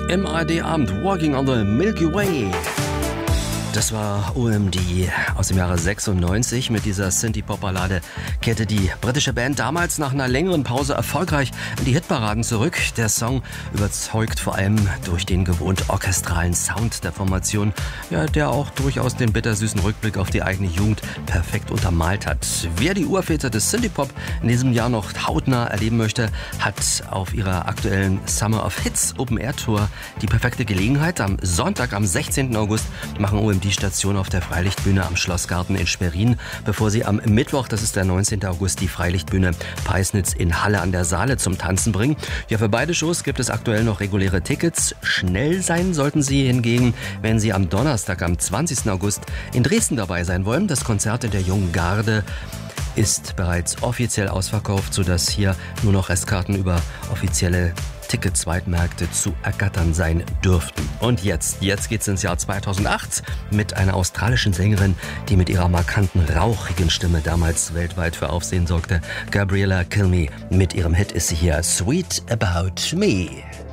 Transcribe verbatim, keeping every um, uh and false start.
Im A R D-Abend Walking on the Milky Way. Das war O M D aus dem Jahre sechsundneunzig. Mit dieser Synthie-Pop-Ballade kehrte die britische Band damals nach einer längeren Pause erfolgreich in die Hitparaden zurück. Der Song überzeugt vor allem durch den gewohnt orchestralen Sound der Formation, ja, der auch durchaus den bittersüßen Rückblick auf die eigene Jugend perfekt untermalt hat. Wer die Urväter des Synthie-Pop in diesem Jahr noch hautnah erleben möchte, hat auf ihrer aktuellen Summer of Hits Open-Air-Tour die perfekte Gelegenheit. Am Sonntag, am sechzehnten August, machen O M D die Station auf der Freilichtbühne am Schlossgarten in Schwerin, bevor sie am Mittwoch, das ist der neunzehnten August, die Freilichtbühne Peisnitz in Halle an der Saale zum Tanzen bringen. Ja, für beide Shows gibt es aktuell noch reguläre Tickets. Schnell sein sollten Sie hingegen, wenn Sie am Donnerstag, am zwanzigsten August in Dresden dabei sein wollen. Das Konzert in der Jungen Garde ist bereits offiziell ausverkauft, sodass hier nur noch Restkarten über offizielle Ticket-Zweitmärkte zu ergattern sein dürften. Und jetzt, jetzt geht's ins Jahr zweitausendacht mit einer australischen Sängerin, die mit ihrer markanten, rauchigen Stimme damals weltweit für Aufsehen sorgte. Gabriella Cilmi. Mit ihrem Hit ist sie hier Sweet About Me.